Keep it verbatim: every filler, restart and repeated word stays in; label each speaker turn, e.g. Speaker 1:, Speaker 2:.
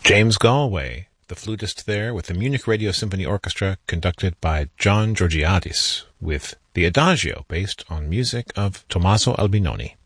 Speaker 1: James Galway, the flutist there, with the Munich Radio Symphony Orchestra, conducted by John Georgiadis, with the Adagio, based on music of Tommaso Albinoni.